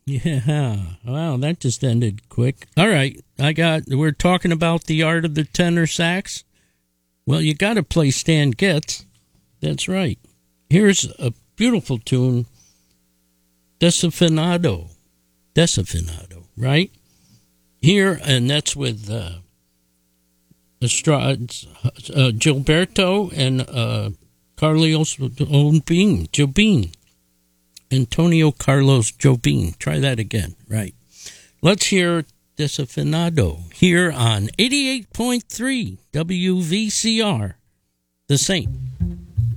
Yeah. Wow, that just ended quick. All right. We're talking about the art of the tenor sax. Well, you got to play Stan Getz. That's right. Here's a beautiful tune, Desafinado, right? Here, and that's with Gilberto and Carlos Jobim. Antonio Carlos Jobim. Try that again, right? Let's hear Desafinado here on 88.3 WVCR, The Saint.